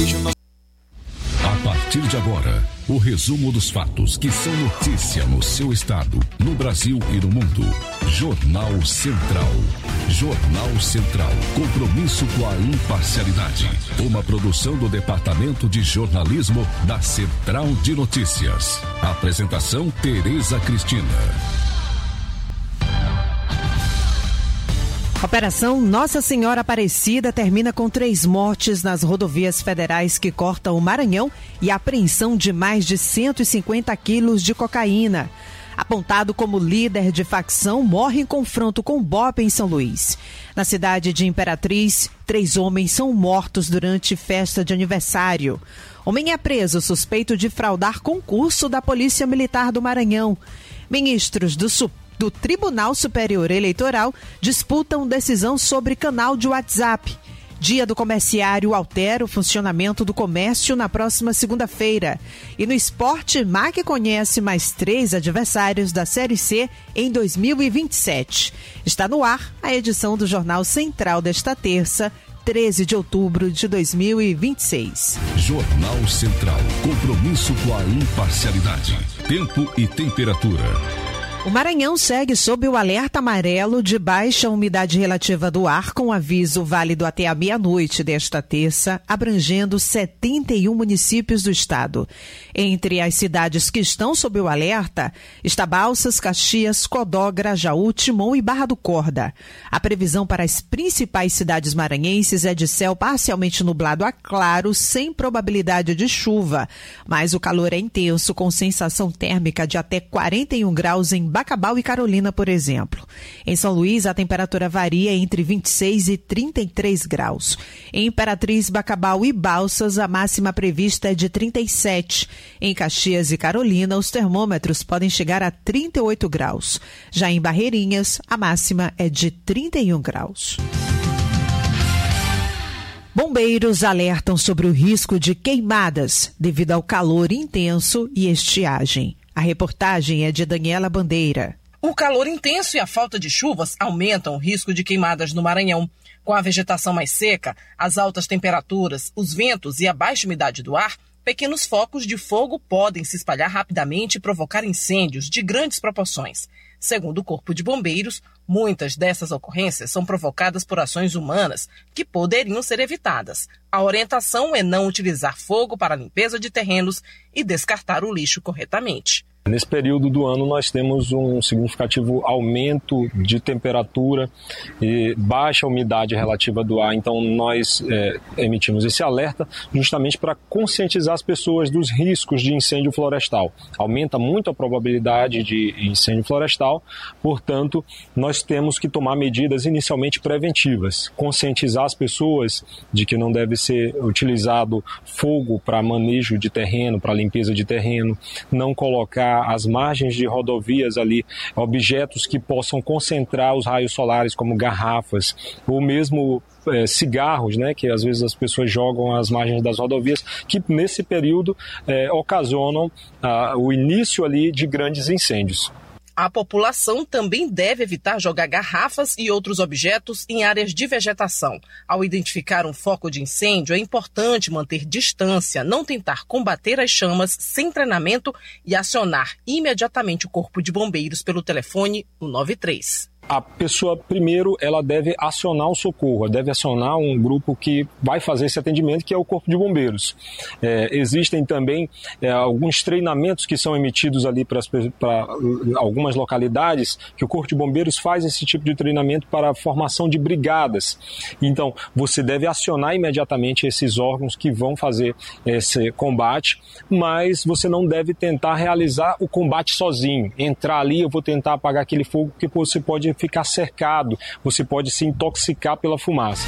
A partir de agora, o resumo dos fatos que são notícia no seu estado, no Brasil e no mundo. Jornal Central. Jornal Central. Compromisso com a imparcialidade. Uma produção do Departamento de Jornalismo da Central de Notícias. Apresentação: Tereza Cristina. Operação Nossa Senhora Aparecida termina com 3 mortes nas rodovias federais que cortam o Maranhão e a apreensão de mais de 150 quilos de cocaína. Apontado como líder de facção, morre em confronto com BOPE em São Luís. Na cidade de Imperatriz, 3 homens são mortos durante festa de aniversário. Homem é preso suspeito de fraudar concurso da Polícia Militar do Maranhão. Ministros do Tribunal Superior Eleitoral disputam decisão sobre canal de WhatsApp. Dia do Comerciário altera o funcionamento do comércio na próxima segunda-feira. E no esporte, MAC conhece mais 3 adversários da Série C em 2027. Está no ar a edição do Jornal Central desta terça, 13 de outubro de 2026. Jornal Central. Compromisso com a imparcialidade. Tempo e temperatura. O Maranhão segue sob o alerta amarelo de baixa umidade relativa do ar, com aviso válido até a meia-noite desta terça, abrangendo 71 municípios do estado. Entre as cidades que estão sob o alerta está Balsas, Caxias, Codó, Grajaú, Timon e Barra do Corda. A previsão para as principais cidades maranhenses é de céu parcialmente nublado a claro, sem probabilidade de chuva, mas o calor é intenso, com sensação térmica de até 41 graus em Bacabal e Carolina, por exemplo. Em São Luís, a temperatura varia entre 26 e 33 graus. Em Imperatriz, Bacabal e Balsas, a máxima prevista é de 37. Em Caxias e Carolina, os termômetros podem chegar a 38 graus. Já em Barreirinhas, a máxima é de 31 graus. Bombeiros alertam sobre o risco de queimadas devido ao calor intenso e estiagem. A reportagem é de Daniela Bandeira. O calor intenso e a falta de chuvas aumentam o risco de queimadas no Maranhão. Com a vegetação mais seca, as altas temperaturas, os ventos e a baixa umidade do ar, pequenos focos de fogo podem se espalhar rapidamente e provocar incêndios de grandes proporções. Segundo o Corpo de Bombeiros, muitas dessas ocorrências são provocadas por ações humanas que poderiam ser evitadas. A orientação é não utilizar fogo para a limpeza de terrenos e descartar o lixo corretamente. Nesse período do ano nós temos um significativo aumento de temperatura e baixa umidade relativa do ar, então nós emitimos esse alerta justamente para conscientizar as pessoas dos riscos de incêndio florestal. Aumenta muito a probabilidade de incêndio florestal, portanto nós temos que tomar medidas inicialmente preventivas, conscientizar as pessoas de que não deve ser utilizado fogo para manejo de terreno, para limpeza de terreno, não colocar às margens de rodovias ali objetos que possam concentrar os raios solares, como garrafas ou mesmo cigarros, né, que às vezes as pessoas jogam às margens das rodovias, que nesse período ocasionam o início ali de grandes incêndios. A população também deve evitar jogar garrafas e outros objetos em áreas de vegetação. Ao identificar um foco de incêndio, é importante manter distância, não tentar combater as chamas sem treinamento e acionar imediatamente o Corpo de Bombeiros pelo telefone 193. A pessoa, primeiro, ela deve acionar o socorro, deve acionar um grupo que vai fazer esse atendimento, que é o Corpo de Bombeiros. Existem também alguns treinamentos que são emitidos ali para algumas localidades, que o Corpo de Bombeiros faz esse tipo de treinamento para a formação de brigadas. Então, você deve acionar imediatamente esses órgãos que vão fazer esse combate, mas você não deve tentar realizar o combate sozinho. Entrar ali, eu vou tentar apagar aquele fogo, porque você pode ficar cercado, você pode se intoxicar pela fumaça.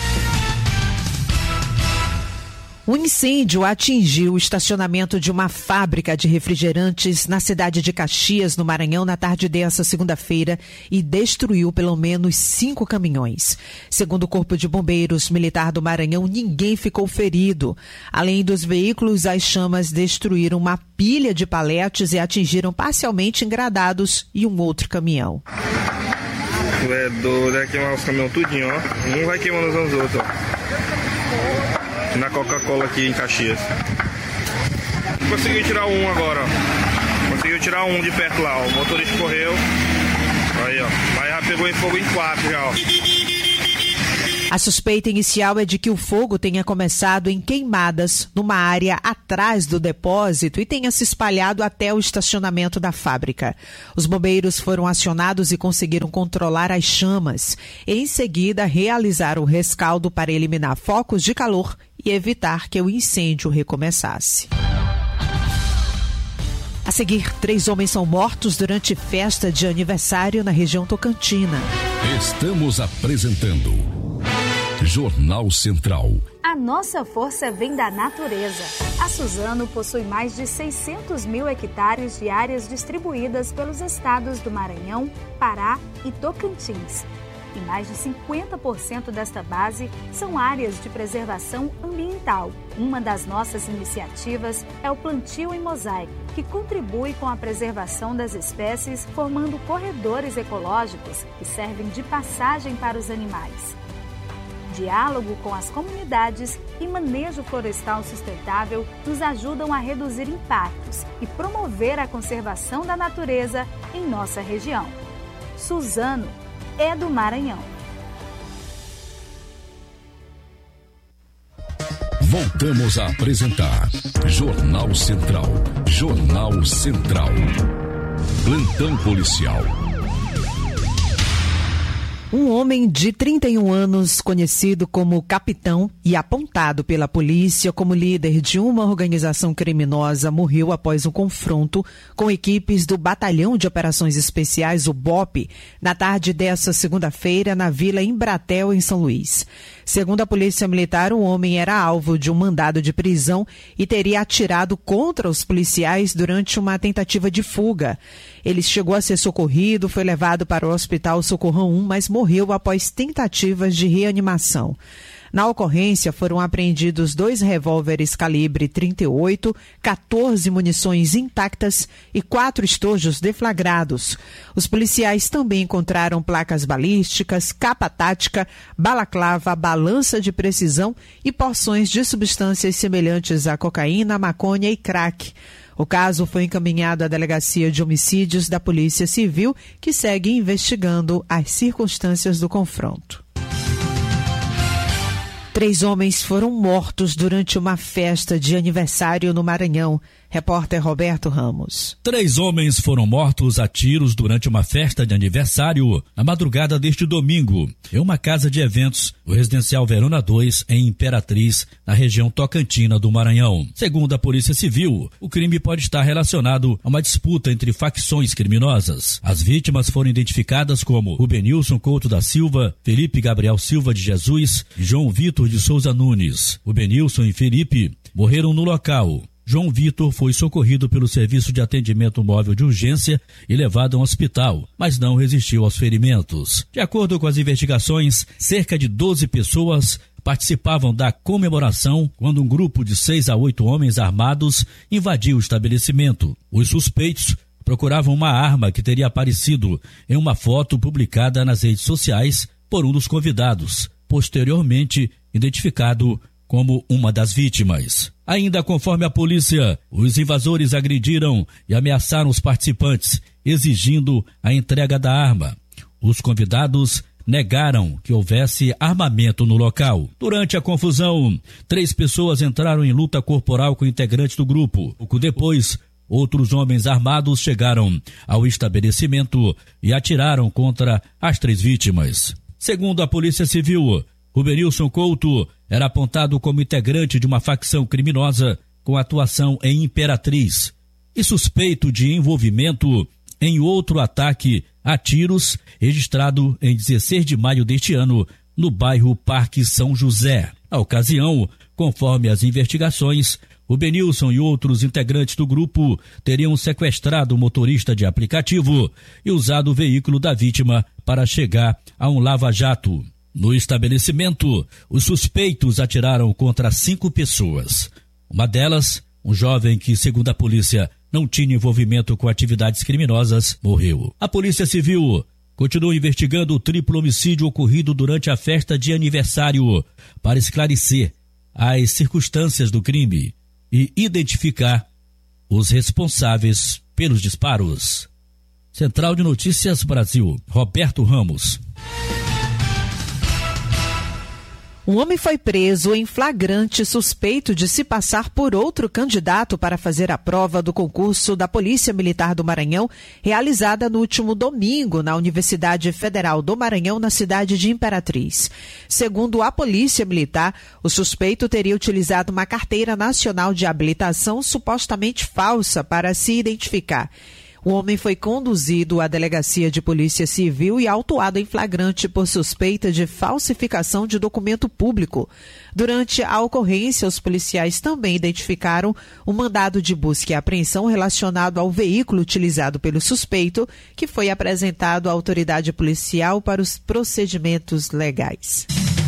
Um incêndio atingiu o estacionamento de uma fábrica de refrigerantes na cidade de Caxias, no Maranhão, na tarde dessa segunda-feira e destruiu pelo menos 5 caminhões. Segundo o Corpo de Bombeiros Militar do Maranhão, ninguém ficou ferido. Além dos veículos, as chamas destruíram uma pilha de paletes e atingiram parcialmente engradados e um outro caminhão. É doido, vai queimar os caminhões tudinho, ó. Um vai queimando os outros, ó. na Coca-Cola aqui em Caxias. Conseguiu tirar um agora, ó. Conseguiu tirar um de perto lá, ó. O motorista correu. Aí, ó. Mas já pegou em fogo em 4 já, ó. A suspeita inicial é de que o fogo tenha começado em queimadas numa área atrás do depósito e tenha se espalhado até o estacionamento da fábrica. Os bombeiros foram acionados e conseguiram controlar as chamas. Em seguida, realizaram o rescaldo para eliminar focos de calor e evitar que o incêndio recomeçasse. A seguir, 3 homens são mortos durante festa de aniversário na região Tocantina. Estamos apresentando Jornal Central. A nossa força vem da natureza. A Suzano possui mais de 600 mil hectares de áreas distribuídas pelos estados do Maranhão, Pará e Tocantins. E mais de 50% desta base são áreas de preservação ambiental. Uma das nossas iniciativas é o plantio em mosaico, que contribui com a preservação das espécies, formando corredores ecológicos que servem de passagem para os animais. Diálogo com as comunidades e manejo florestal sustentável nos ajudam a reduzir impactos e promover a conservação da natureza em nossa região. Suzano é do Maranhão. Voltamos a apresentar Jornal Central. Jornal Central. Plantão policial. Um homem de 31 anos, conhecido como Capitão e apontado pela polícia como líder de uma organização criminosa, morreu após um confronto com equipes do Batalhão de Operações Especiais, o BOPE, na tarde desta segunda-feira na Vila Embratel, em São Luís. Segundo a Polícia Militar, o homem era alvo de um mandado de prisão e teria atirado contra os policiais durante uma tentativa de fuga. Ele chegou a ser socorrido, foi levado para o Hospital Socorrão 1, mas morreu após tentativas de reanimação. Na ocorrência, foram apreendidos 2 revólveres calibre 38, 14 munições intactas e 4 estojos deflagrados. Os policiais também encontraram placas balísticas, capa tática, balaclava, balança de precisão e porções de substâncias semelhantes a cocaína, maconha e crack. O caso foi encaminhado à Delegacia de Homicídios da Polícia Civil, que segue investigando as circunstâncias do confronto. 3 homens foram mortos durante uma festa de aniversário no Maranhão. Repórter Roberto Ramos. 3 homens foram mortos a tiros durante uma festa de aniversário na madrugada deste domingo, em uma casa de eventos, o Residencial Verona 2, em Imperatriz, na região tocantina do Maranhão. Segundo a Polícia Civil, o crime pode estar relacionado a uma disputa entre facções criminosas. As vítimas foram identificadas como Rubenilson Couto da Silva, Felipe Gabriel Silva de Jesus e João Vitor de Souza Nunes. Rubenilson e Felipe morreram no local. João Vitor foi socorrido pelo Serviço de Atendimento Móvel de Urgência e levado a um hospital, mas não resistiu aos ferimentos. De acordo com as investigações, cerca de 12 pessoas participavam da comemoração quando um grupo de 6 a 8 homens armados invadiu o estabelecimento. Os suspeitos procuravam uma arma que teria aparecido em uma foto publicada nas redes sociais por um dos convidados, posteriormente identificado como uma das vítimas. Ainda conforme a polícia, os invasores agrediram e ameaçaram os participantes, exigindo a entrega da arma. Os convidados negaram que houvesse armamento no local. Durante a confusão, 3 pessoas entraram em luta corporal com integrantes do grupo. Pouco depois, outros homens armados chegaram ao estabelecimento e atiraram contra as 3 vítimas. Segundo a Polícia Civil, Rubenilson Couto era apontado como integrante de uma facção criminosa com atuação em Imperatriz e suspeito de envolvimento em outro ataque a tiros registrado em 16 de maio deste ano no bairro Parque São José. Na ocasião, conforme as investigações, Rubenilson e outros integrantes do grupo teriam sequestrado o motorista de aplicativo e usado o veículo da vítima para chegar a um lava-jato. No estabelecimento, os suspeitos atiraram contra 5 pessoas. Uma delas, um jovem que, segundo a polícia, não tinha envolvimento com atividades criminosas, morreu. A Polícia Civil continua investigando o triplo homicídio ocorrido durante a festa de aniversário para esclarecer as circunstâncias do crime e identificar os responsáveis pelos disparos. Central de Notícias Brasil, Roberto Ramos. Um homem foi preso em flagrante suspeito de se passar por outro candidato para fazer a prova do concurso da Polícia Militar do Maranhão, realizada no último domingo na Universidade Federal do Maranhão, na cidade de Imperatriz. Segundo a Polícia Militar, o suspeito teria utilizado uma carteira nacional de habilitação supostamente falsa para se identificar. O homem foi conduzido à Delegacia de Polícia Civil e autuado em flagrante por suspeita de falsificação de documento público. Durante a ocorrência, os policiais também identificaram um mandado de busca e apreensão relacionado ao veículo utilizado pelo suspeito, que foi apresentado à autoridade policial para os procedimentos legais.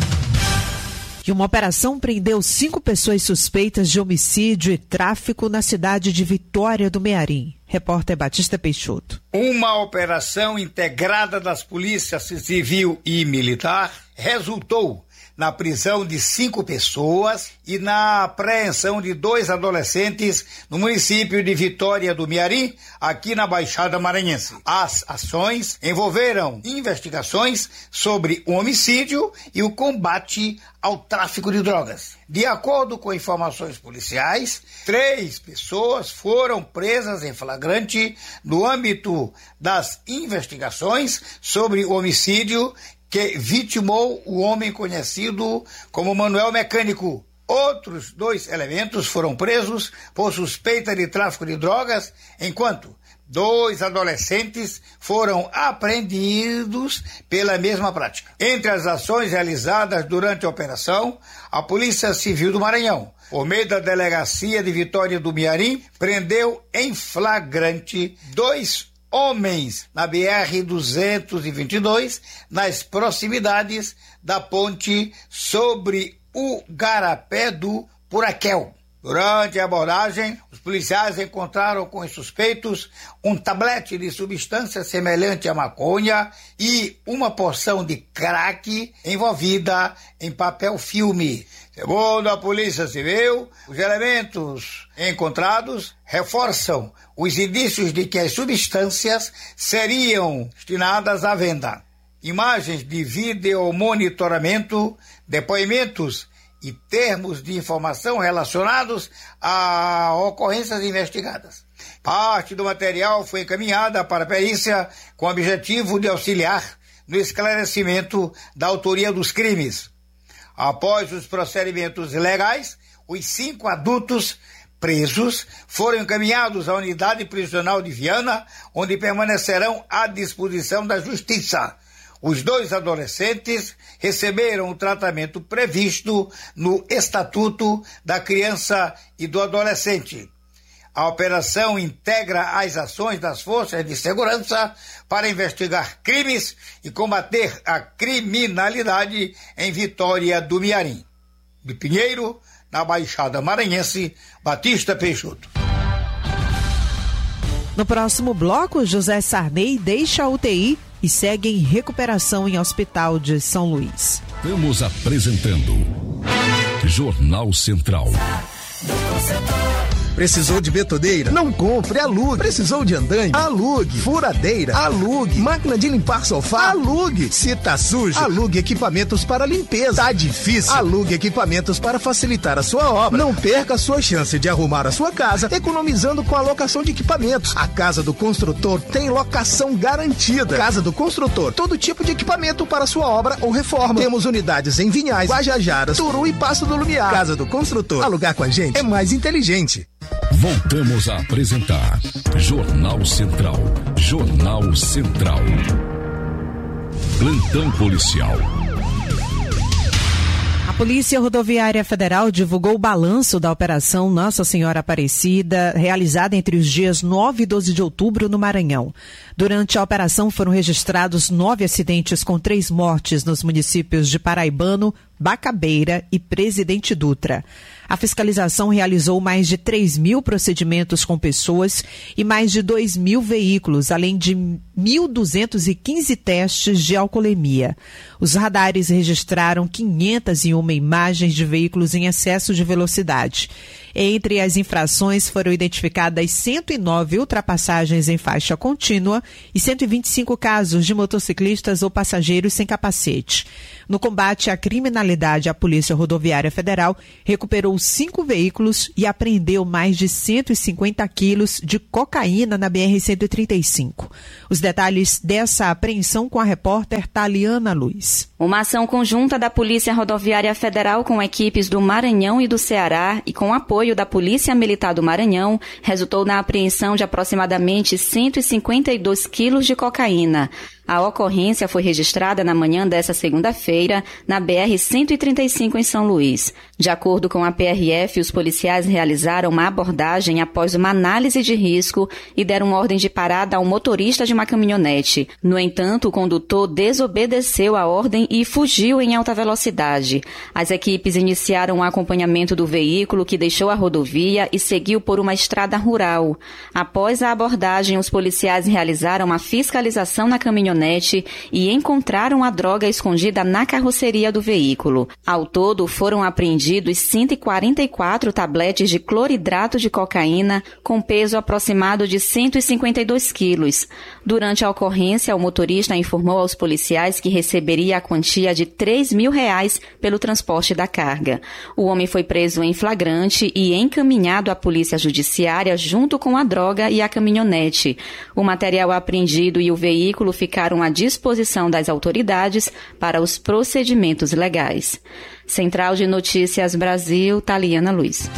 E uma operação prendeu 5 pessoas suspeitas de homicídio e tráfico na cidade de Vitória do Mearim. Repórter Batista Peixoto. Uma operação integrada das polícias civil e militar resultou na prisão de 5 pessoas e na apreensão de 2 adolescentes no município de Vitória do Mearim, aqui na Baixada Maranhense. As ações envolveram investigações sobre o homicídio e o combate ao tráfico de drogas. De acordo com informações policiais, 3 pessoas foram presas em flagrante no âmbito das investigações sobre o homicídio que vitimou o homem conhecido como Manuel Mecânico. Outros 2 elementos foram presos por suspeita de tráfico de drogas, enquanto 2 adolescentes foram apreendidos pela mesma prática. Entre as ações realizadas durante a operação, a Polícia Civil do Maranhão, por meio da Delegacia de Vitória do Mearim, prendeu em flagrante 2 homens na BR-222, nas proximidades da ponte sobre o Garapé do Puraquel. Durante a abordagem, os policiais encontraram com os suspeitos um tablete de substância semelhante à maconha e uma porção de crack envolvida em papel filme. Segundo a Polícia Civil, os elementos encontrados reforçam os indícios de que as substâncias seriam destinadas à venda. Imagens de videomonitoramento, depoimentos e termos de informação relacionados a ocorrências investigadas. Parte do material foi encaminhada para a perícia com o objetivo de auxiliar no esclarecimento da autoria dos crimes. Após os procedimentos legais, os 5 adultos presos foram encaminhados à unidade prisional de Viana, onde permanecerão à disposição da Justiça. Os 2 adolescentes receberam o tratamento previsto no Estatuto da Criança e do Adolescente. A operação integra as ações das forças de segurança para investigar crimes e combater a criminalidade em Vitória do Mearim. De Pinheiro, na Baixada Maranhense, Batista Peixoto. No próximo bloco, José Sarney deixa a UTI e segue em recuperação em hospital de São Luís. Estamos apresentando Jornal Central. Precisou de betoneira? Não compre, alugue. Precisou de andaime? Alugue. Furadeira? Alugue. Máquina de limpar sofá? Alugue. Se tá sujo? Alugue equipamentos para limpeza. Tá difícil? Alugue equipamentos para facilitar a sua obra. Não perca a sua chance de arrumar a sua casa economizando com a locação de equipamentos. A Casa do Construtor tem locação garantida. Casa do Construtor, todo tipo de equipamento para sua obra ou reforma. Temos unidades em Vinhais, Guajajaras, Turu e Passo do Lumiar. Casa do Construtor. Alugar com a gente é mais inteligente. Voltamos a apresentar Jornal Central. Jornal Central. Plantão policial. A Polícia Rodoviária Federal divulgou o balanço da Operação Nossa Senhora Aparecida, realizada entre os dias 9 e 12 de outubro no Maranhão. Durante a operação foram registrados 9 acidentes com 3 mortes nos municípios de Paraibano, Bacabeira e Presidente Dutra. A fiscalização realizou mais de 3.000 procedimentos com pessoas e mais de 2.000 veículos, além de 1.215 testes de alcoolemia. Os radares registraram 501 imagens de veículos em excesso de velocidade. Entre as infrações foram identificadas 109 ultrapassagens em faixa contínua e 125 casos de motociclistas ou passageiros sem capacete. No combate à criminalidade, a Polícia Rodoviária Federal recuperou 5 veículos e apreendeu mais de 150 quilos de cocaína na BR-135. Os detalhes dessa apreensão com a repórter Taliana Luz. Uma ação conjunta da Polícia Rodoviária Federal com equipes do Maranhão e do Ceará e com apoio da Polícia Militar do Maranhão resultou na apreensão de aproximadamente 152 quilos de cocaína. A ocorrência foi registrada na manhã desta segunda-feira, na BR-135 em São Luís. De acordo com a PRF, os policiais realizaram uma abordagem após uma análise de risco e deram ordem de parada ao motorista de uma caminhonete. No entanto, o condutor desobedeceu a ordem e fugiu em alta velocidade. As equipes iniciaram o acompanhamento do veículo, que deixou a rodovia e seguiu por uma estrada rural. Após a abordagem, os policiais realizaram uma fiscalização na caminhonete e encontraram a droga escondida na carroceria do veículo. Ao todo, foram apreendidos 144 tabletes de cloridrato de cocaína com peso aproximado de 152 quilos. Durante a ocorrência, o motorista informou aos policiais que receberia a quantia de R$3.000 pelo transporte da carga. O homem foi preso em flagrante e encaminhado à Polícia Judiciária junto com a droga e a caminhonete. O material apreendido e o veículo ficaram à disposição das autoridades para os procedimentos legais. Central de Notícias Brasil, Taliana Luz.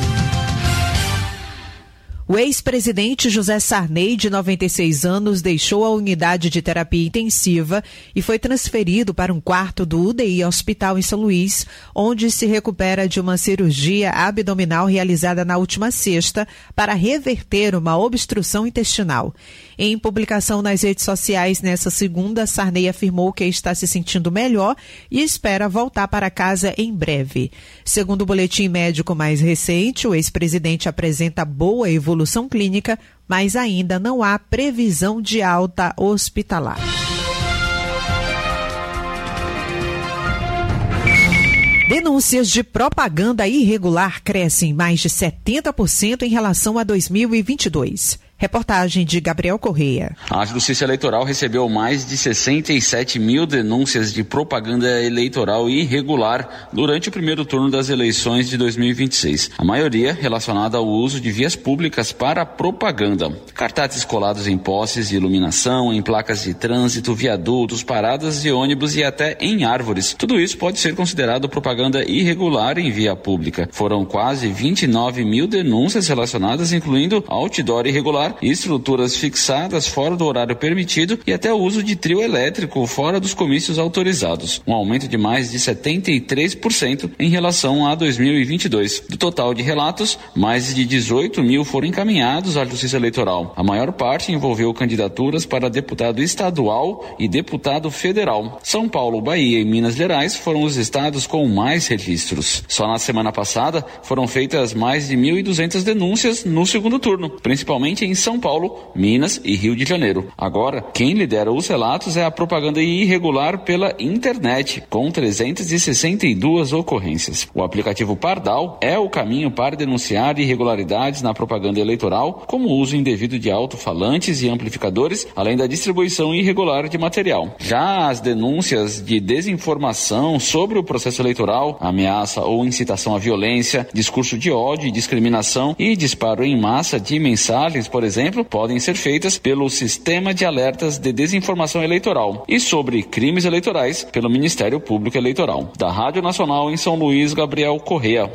O ex-presidente José Sarney, de 96 anos, deixou a unidade de terapia intensiva e foi transferido para um quarto do UDI Hospital em São Luís, onde se recupera de uma cirurgia abdominal realizada na última sexta para reverter uma obstrução intestinal. Em publicação nas redes sociais nessa segunda, Sarney afirmou que está se sentindo melhor e espera voltar para casa em breve. Segundo o boletim médico mais recente, o ex-presidente apresenta boa evolução clínica, mas ainda não há previsão de alta hospitalar. Denúncias de propaganda irregular crescem mais de 70% em relação a 2022. Reportagem de Gabriel Correia. A Justiça Eleitoral recebeu mais de 67 mil denúncias de propaganda eleitoral irregular durante o primeiro turno das eleições de 2026. A maioria relacionada ao uso de vias públicas para propaganda. Cartazes colados em postes de iluminação, em placas de trânsito, viadutos, paradas de ônibus e até em árvores. Tudo isso pode ser considerado propaganda irregular em via pública. Foram quase 29 mil denúncias relacionadas, incluindo outdoor irregular, estruturas fixadas fora do horário permitido e até o uso de trio elétrico fora dos comícios autorizados, um aumento de mais de 73% em relação a 2022. Do total de relatos, mais de 18 mil foram encaminhados à Justiça Eleitoral. A maior parte envolveu candidaturas para deputado estadual e deputado federal. São Paulo, Bahia e Minas Gerais foram os estados com mais registros. Só na semana passada foram feitas mais de 1.200 denúncias no segundo turno, principalmente em São Paulo, Minas e Rio de Janeiro. Agora, quem lidera os relatos é a propaganda irregular pela internet, com 362 ocorrências. O aplicativo Pardal é o caminho para denunciar irregularidades na propaganda eleitoral, como o uso indevido de alto-falantes e amplificadores, além da distribuição irregular de material. Já as denúncias de desinformação sobre o processo eleitoral, ameaça ou incitação à violência, discurso de ódio e discriminação e disparo em massa de mensagens, por exemplo, podem ser feitas pelo Sistema de Alertas de Desinformação Eleitoral e sobre crimes eleitorais pelo Ministério Público Eleitoral. Da Rádio Nacional em São Luís, Gabriel Correia.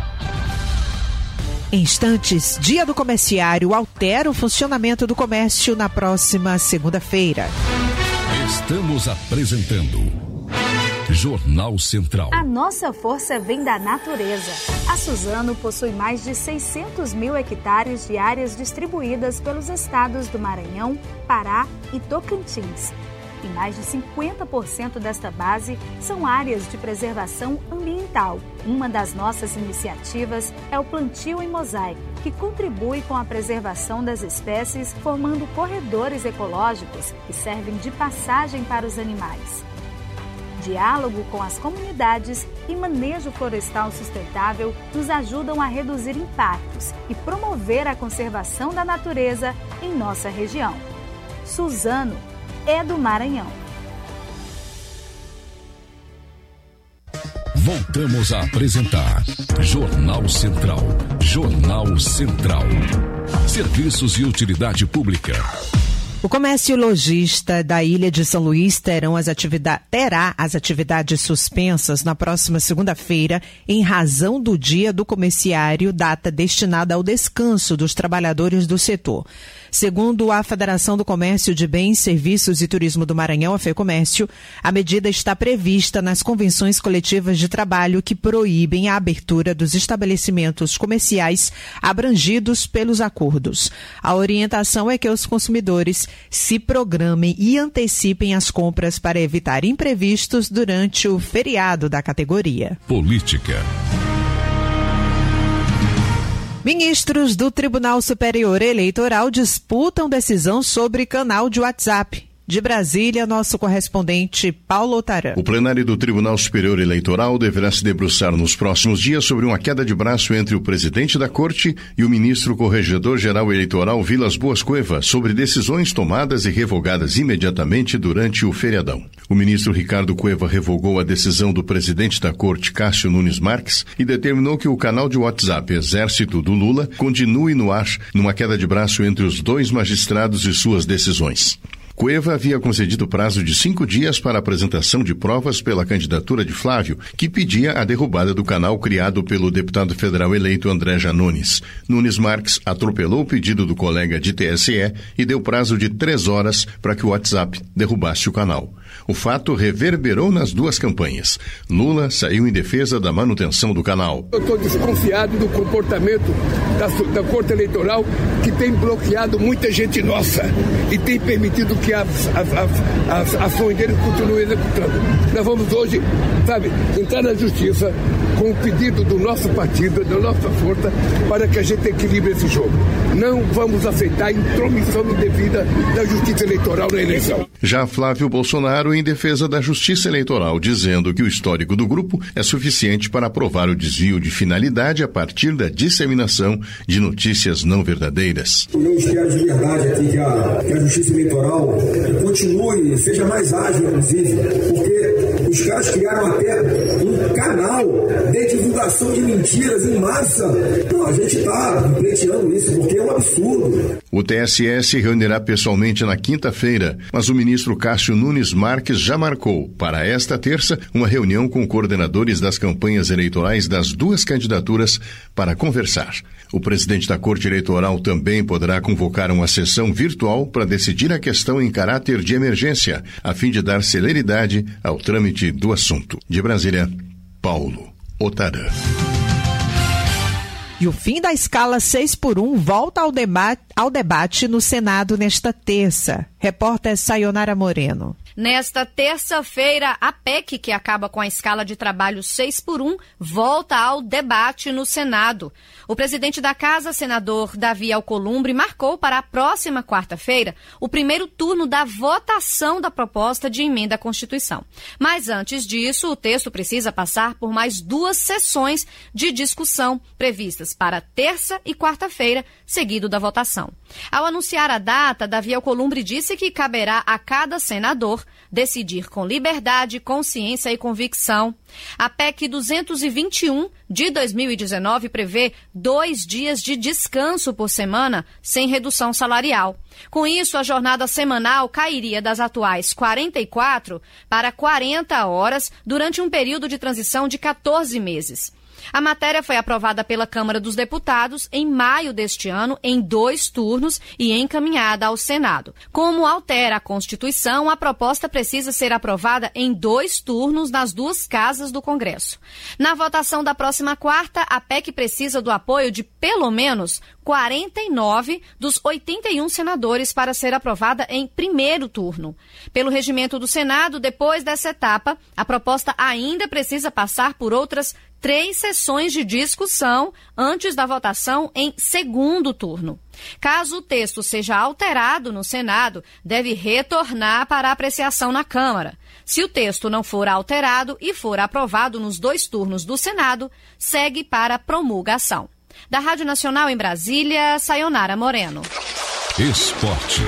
Em instantes, Dia do Comerciário altera o funcionamento do comércio na próxima segunda-feira. Estamos apresentando Jornal Central. A nossa força vem da natureza. A Suzano possui mais de 600 mil hectares de áreas distribuídas pelos estados do Maranhão, Pará e Tocantins. e mais de 50% desta base são áreas de preservação ambiental. Uma das nossas iniciativas é o plantio em mosaico, que contribui com a preservação das espécies, formando corredores ecológicos que servem de passagem para os animais. Diálogo com as comunidades e manejo florestal sustentável nos ajudam a reduzir impactos e promover a conservação da natureza em nossa região. Suzano é do Maranhão. Voltamos a apresentar Jornal Central. Jornal Central. Serviços e utilidade pública. O comércio lojista da Ilha de São Luís terá as atividades suspensas na próxima segunda-feira em razão do Dia do Comerciário, data destinada ao descanso dos trabalhadores do setor. Segundo a Federação do Comércio de Bens, Serviços e Turismo do Maranhão, a FEComércio, a medida está prevista nas convenções coletivas de trabalho que proíbem a abertura dos estabelecimentos comerciais abrangidos pelos acordos. A orientação é que os consumidores se programem e antecipem as compras para evitar imprevistos durante o feriado da categoria. Política. Ministros do Tribunal Superior Eleitoral disputam decisão sobre canal de WhatsApp. De Brasília, nosso correspondente Paulo Otaran. O plenário do Tribunal Superior Eleitoral deverá se debruçar nos próximos dias sobre uma queda de braço entre o presidente da Corte e o ministro Corregedor-Geral Eleitoral Vilas Boas Cueva sobre decisões tomadas e revogadas imediatamente durante o feriadão. O ministro Ricardo Cueva revogou a decisão do presidente da Corte, Cássio Nunes Marques, e determinou que o canal de WhatsApp Exército do Lula continue no ar numa queda de braço entre os dois magistrados e suas decisões. Cueva havia concedido prazo de 5 dias para a apresentação de provas pela candidatura de Flávio, que pedia a derrubada do canal criado pelo deputado federal eleito André Janones. Nunes Marques atropelou o pedido do colega de TSE e deu prazo de 3 horas para que o WhatsApp derrubasse o canal. O fato reverberou nas duas campanhas. Lula saiu em defesa da manutenção do canal. Eu estou desconfiado do comportamento da Corte Eleitoral, que tem bloqueado muita gente nossa e tem permitido que as ações deles continuem executando. Nós vamos hoje, entrar na justiça com o pedido do nosso partido, da nossa força, para que a gente equilibre esse jogo. Não vamos aceitar intromissão indevida da Justiça Eleitoral na eleição. Já Flávio Bolsonaro em defesa da Justiça Eleitoral, dizendo que o histórico do grupo é suficiente para aprovar o desvio de finalidade a partir da disseminação de notícias não verdadeiras. Eu espero de verdade aqui que a Justiça Eleitoral continue, seja mais ágil, inclusive, porque os caras criaram até um canal de divulgação de mentiras em massa. Não, a gente está pleiteando isso porque é um absurdo. O TSE se reunirá pessoalmente na quinta-feira, mas o ministro Cássio Nunes Marques já marcou para esta terça uma reunião com coordenadores das campanhas eleitorais das duas candidaturas para conversar. O presidente da Corte Eleitoral também poderá convocar uma sessão virtual para decidir a questão em caráter de emergência, a fim de dar celeridade ao trâmite do assunto. De Brasília, Paulo Otaran. E o fim da escala 6x1 volta ao debate no Senado nesta terça. Repórter Sayonara Moreno. Nesta terça-feira, a PEC, que acaba com a escala de trabalho 6x1, volta ao debate no Senado. O presidente da Casa, senador Davi Alcolumbre, marcou para a próxima quarta-feira o primeiro turno da votação da proposta de emenda à Constituição. Mas antes disso, o texto precisa passar por mais 2 sessões de discussão previstas para terça e quarta-feira, seguido da votação. Ao anunciar a data, Davi Alcolumbre disse que caberá a cada senador decidir com liberdade, consciência e convicção. A PEC 221 de 2019 prevê 2 dias de descanso por semana sem redução salarial. Com isso, a jornada semanal cairia das atuais 44 para 40 horas durante um período de transição de 14 meses. A matéria foi aprovada pela Câmara dos Deputados em maio deste ano, em 2 turnos e encaminhada ao Senado. Como altera a Constituição, a proposta precisa ser aprovada em 2 turnos nas 2 casas do Congresso. Na votação da próxima quarta, a PEC precisa do apoio de pelo menos 49 dos 81 senadores para ser aprovada em primeiro turno. Pelo regimento do Senado, depois dessa etapa, a proposta ainda precisa passar por outras 3 sessões de discussão antes da votação em segundo turno. Caso o texto seja alterado no Senado, deve retornar para apreciação na Câmara. Se o texto não for alterado e for aprovado nos 2 turnos do Senado, segue para promulgação. Da Rádio Nacional em Brasília, Sayonara Moreno. Esporte.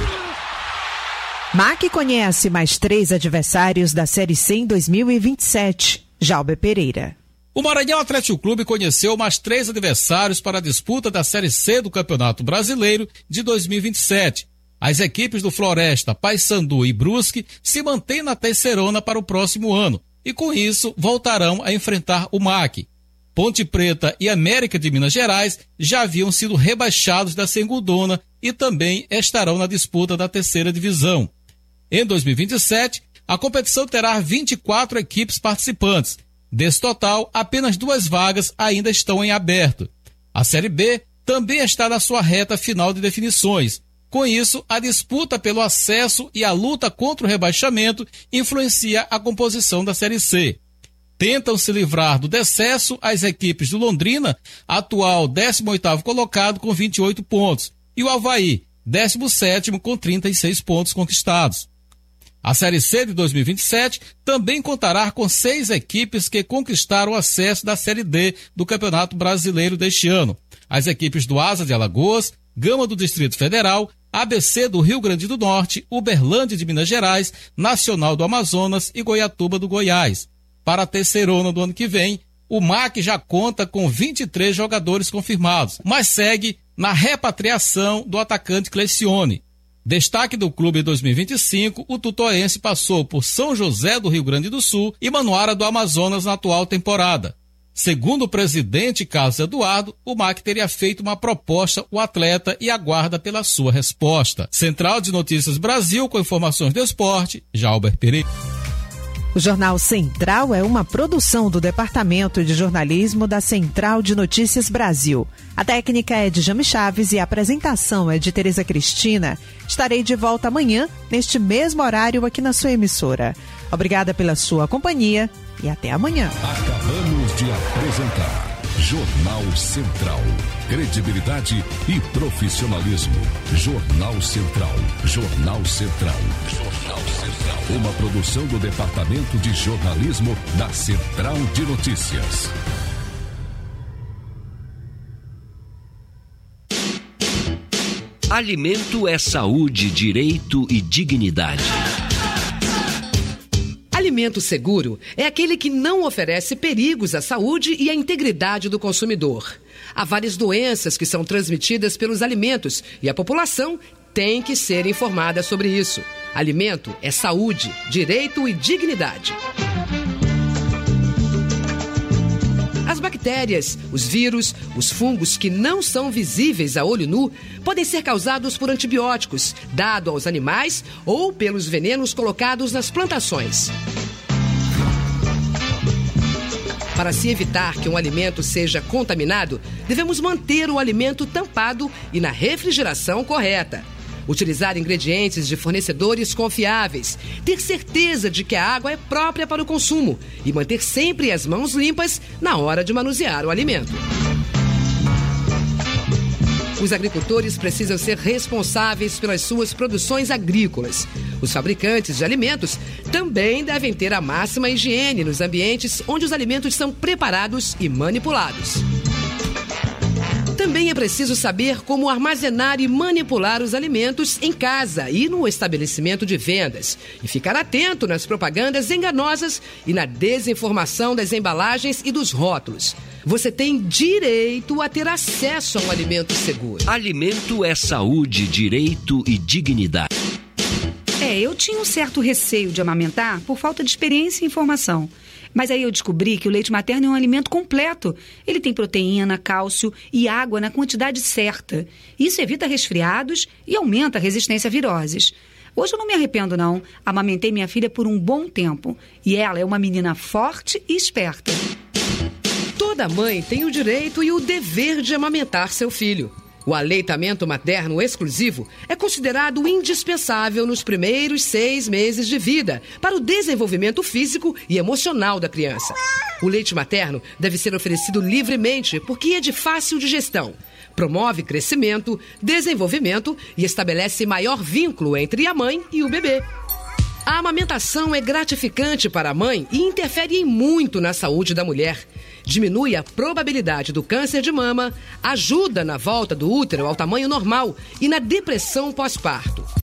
MAC conhece mais 3 adversários da Série C em 2027. Jalber Pereira. O Maranhão Atlético Clube conheceu mais 3 adversários para a disputa da Série C do Campeonato Brasileiro de 2027. As equipes do Floresta, Paysandu e Brusque se mantêm na terceirona para o próximo ano e, com isso, voltarão a enfrentar o MAC. Ponte Preta e América de Minas Gerais já haviam sido rebaixados da segundona e também estarão na disputa da terceira divisão. Em 2027, a competição terá 24 equipes participantes. Desse total, apenas 2 vagas ainda estão em aberto. A Série B também está na sua reta final de definições. Com isso, a disputa pelo acesso e a luta contra o rebaixamento influencia a composição da Série C. Tentam se livrar do decesso as equipes do Londrina, atual 18º colocado com 28 pontos, e o Avaí, 17º com 36 pontos conquistados. A Série C de 2027 também contará com 6 equipes que conquistaram o acesso da Série D do Campeonato Brasileiro deste ano. As equipes do Asa de Alagoas, Gama do Distrito Federal, ABC do Rio Grande do Norte, Uberlândia de Minas Gerais, Nacional do Amazonas e Goiatuba do Goiás. Para a terceirona do ano que vem, o MAC já conta com 23 jogadores confirmados, mas segue na repatriação do atacante Clecione. Destaque do clube em 2025, o tutoense passou por São José do Rio Grande do Sul e Manoara do Amazonas na atual temporada. Segundo o presidente Carlos Eduardo, o MAC teria feito uma proposta ao atleta e aguarda pela sua resposta. Central de Notícias Brasil, com informações do esporte, Jalber Pereira. O Jornal Central é uma produção do Departamento de Jornalismo da Central de Notícias Brasil. A técnica é de Jame Chaves e a apresentação é de Tereza Cristina. Estarei de volta amanhã, neste mesmo horário, aqui na sua emissora. Obrigada pela sua companhia e até amanhã. Acabamos de apresentar Jornal Central. Credibilidade e profissionalismo. Jornal Central. Jornal Central. Jornal Central. Uma produção do Departamento de Jornalismo da Central de Notícias. Alimento é saúde, direito e dignidade. Alimento seguro é aquele que não oferece perigos à saúde e à integridade do consumidor. Há várias doenças que são transmitidas pelos alimentos e a população tem que ser informada sobre isso. Alimento é saúde, direito e dignidade. As bactérias, os vírus, os fungos que não são visíveis a olho nu podem ser causados por antibióticos dados aos animais ou pelos venenos colocados nas plantações. Para se evitar que um alimento seja contaminado, devemos manter o alimento tampado e na refrigeração correta. Utilizar ingredientes de fornecedores confiáveis, ter certeza de que a água é própria para o consumo e manter sempre as mãos limpas na hora de manusear o alimento. Os agricultores precisam ser responsáveis pelas suas produções agrícolas. Os fabricantes de alimentos também devem ter a máxima higiene nos ambientes onde os alimentos são preparados e manipulados. Também é preciso saber como armazenar e manipular os alimentos em casa e no estabelecimento de vendas. E ficar atento nas propagandas enganosas e na desinformação das embalagens e dos rótulos. Você tem direito a ter acesso a um alimento seguro. Alimento é saúde, direito e dignidade. Eu tinha um certo receio de amamentar por falta de experiência e informação. Mas aí eu descobri que o leite materno é um alimento completo. Ele tem proteína, cálcio e água na quantidade certa. Isso evita resfriados e aumenta a resistência a viroses. Hoje eu não me arrependo, não. Amamentei minha filha por um bom tempo. E ela é uma menina forte e esperta. Toda mãe tem o direito e o dever de amamentar seu filho. O aleitamento materno exclusivo é considerado indispensável nos primeiros 6 meses de vida para o desenvolvimento físico e emocional da criança. O leite materno deve ser oferecido livremente porque é de fácil digestão. Promove crescimento, desenvolvimento e estabelece maior vínculo entre a mãe e o bebê. A amamentação é gratificante para a mãe e interfere em muito na saúde da mulher. Diminui a probabilidade do câncer de mama, ajuda na volta do útero ao tamanho normal e na depressão pós-parto.